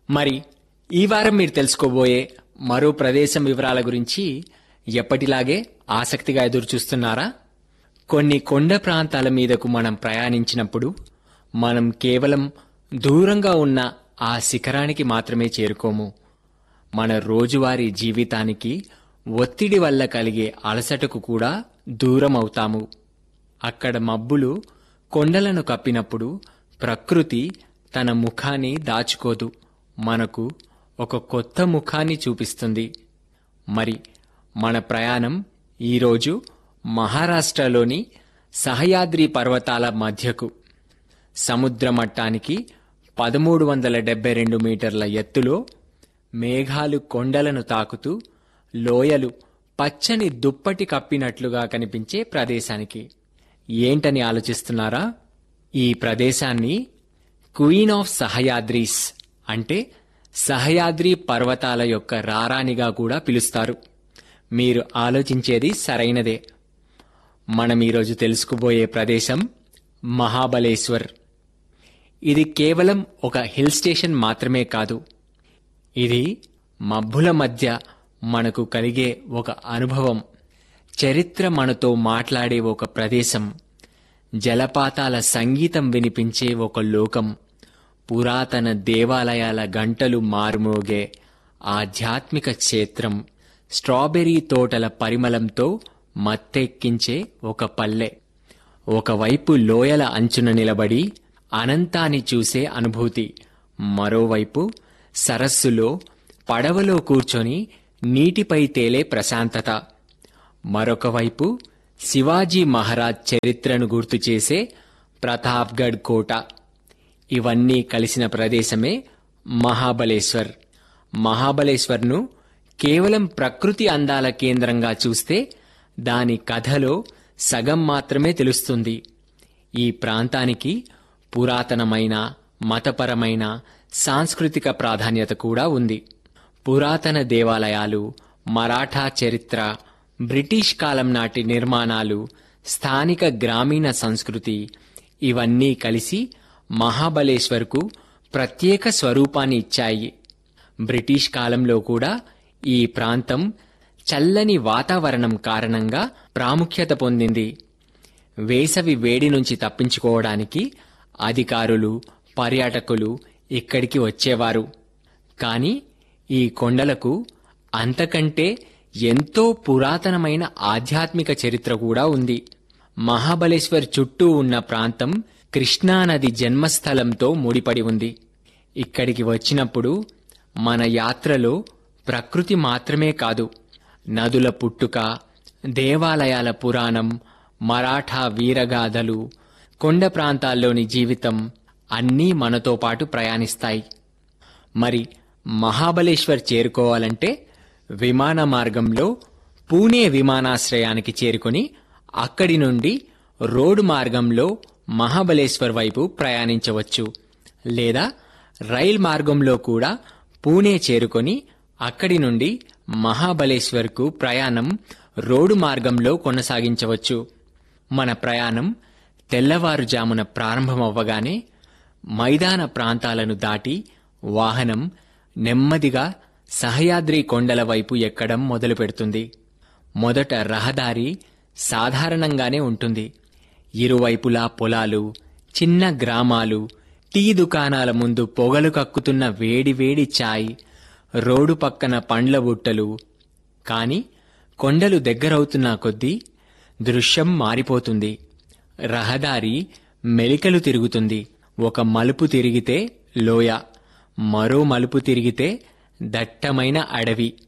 మరి ఈ వారం మీరు తెలుసుకోబోయే మరో ప్రదేశం వివరాల గురించి ఎప్పటిలాగే ఆసక్తిగా ఎదురుచూస్తున్నారా? కొన్ని కొండ ప్రాంతాల మీదకు మనం ప్రయాణించినప్పుడు మనం కేవలం దూరంగా ఉన్న ఆ శిఖరానికి మాత్రమే చేరుకోము. మన రోజువారీ జీవితానికి ఒత్తిడి వల్ల కలిగే అలసటకు కూడా దూరం అవుతాము. అక్కడ మబ్బులు కొండలను కప్పినప్పుడు ప్రకృతి తన ముఖాన్ని దాచుకోదు, మనకు ఒక కొత్త ముఖాన్ని చూపిస్తుంది. మరి మన ప్రయాణం ఈరోజు మహారాష్ట్రలోని సహయాద్రి పర్వతాల మధ్యకు. సముద్ర మట్టానికి 1372 మీటర్ల ఎత్తులో మేఘాలు కొండలను తాకుతూ లోయలు పచ్చని దుప్పటి కప్పినట్లుగా కనిపించే ప్రదేశానికి. ఏంటని ఆలోచిస్తున్నారా? ఈ ప్రదేశాన్ని క్వీన్ ఆఫ్ సహయాద్రీస్ అంటే సహయాద్రి పర్వతాల యొక్క రారాణిగా కూడా పిలుస్తారు. మీరు ఆలోచించేది సరైనదే. మనం ఈరోజు తెలుసుకోబోయే ప్రదేశం మహాబలేశ్వర్. ఇది కేవలం ఒక హిల్ స్టేషన్ మాత్రమే కాదు, ఇది మబ్బుల మధ్య మనకు కలిగే ఒక అనుభవం, చరిత్ర మనతో మాట్లాడే ఒక ప్రదేశం, జలపాతాల సంగీతం వినిపించే ఒక లోకం, పురాతన దేవాలయాల గంటలు మారుమోగే ఆధ్యాత్మిక క్షేత్రం, స్ట్రాబెర్రీ తోటల పరిమళంతో మత్తెక్కించే ఒక పల్లె. ఒకవైపు లోయల అంచున నిలబడి అనంతాన్ని చూసే అనుభూతి, మరోవైపు సరస్సులో పడవలో కూర్చొని నీటిపై తేలే ప్రశాంతత, మరొకవైపు శివాజీ మహారాజ్ చరిత్రను గుర్తుచేసే ప్రతాప్గఢ్ కోట. ఇవన్నీ కలిసిన ప్రదేశమే మహాబలేశ్వర్. మహాబలేశ్వర్ను కేవలం ప్రకృతి అందాల కేంద్రంగా చూస్తే దాని కథలో సగం మాత్రమే తెలుస్తుంది. ఈ ప్రాంతానికి పురాతనమైన, మతపరమైన, సాంస్కృతిక ప్రాధాన్యత కూడా ఉంది. పురాతన దేవాలయాలు, మరాఠా చరిత్ర, బ్రిటిష్ కాలం నాటి నిర్మాణాలు, స్థానిక గ్రామీణ సంస్కృతి ఇవన్నీ కలిసి మహాబలేశ్వర్కు ప్రత్యేక స్వరూపాన్ని ఇచ్చాయి. బ్రిటిష్ కాలంలో కూడా ఈ ప్రాంతం చల్లని వాతావరణం కారణంగా ప్రాముఖ్యత పొందింది. వేసవి వేడి నుంచి తప్పించుకోవడానికి అధికారులు, పర్యాటకులు ఇక్కడికి వచ్చేవారు. కానీ ఈ కొండలకు అంతకంటే ఎంతో పురాతనమైన ఆధ్యాత్మిక చరిత్ర కూడా ఉంది. మహాబలేశ్వర్ చుట్టూ ఉన్న ప్రాంతం కృష్ణానది జన్మస్థలంతో ముడిపడి ఉంది. ఇక్కడికి వచ్చినప్పుడు మన యాత్రలో ప్రకృతి మాత్రమే కాదు, నదుల పుట్టుక, దేవాలయాల పురాణం, మరాఠా వీరగాథలు, కొండ ప్రాంతాల్లోని జీవితం అన్నీ మనతో పాటు ప్రయాణిస్తాయి. మరి మహాబలేశ్వర్ చేరుకోవాలంటే విమాన మార్గంలో పూణే విమానాశ్రయానికి చేరుకుని అక్కడి నుండి రోడ్డు మార్గంలో మహాబలేశ్వర్ వైపు ప్రయాణించవచ్చు. లేదా రైల్ మార్గంలో కూడా పూణే చేరుకొని అక్కడి నుండి మహాబలేశ్వర్కు ప్రయాణం రోడ్డు మార్గంలో కొనసాగించవచ్చు. మన ప్రయాణం తెల్లవారుజామున ప్రారంభమవ్వగానే మైదాన ప్రాంతాలను దాటి వాహనం నెమ్మదిగా సహయాద్రి కొండల వైపు ఎక్కడం మొదలుపెడుతుంది. మొదట రహదారి సాధారణంగానే ఉంటుంది. ఇరువైపులా పొలాలు, చిన్న గ్రామాలు, టీ దుకాణాల ముందు పొగలు కక్కుతున్న వేడివేడి చాయ్, రోడ్డు పక్కన పండ్ల బుట్టలు. కాని కొండలు దగ్గరవుతున్న కొద్దీ దృశ్యం మారిపోతుంది. రహదారి మెలికలు తిరుగుతుంది. ఒక మలుపు తిరిగితే లోయ, మరో మలుపు తిరిగితే దట్టమైన అడవి.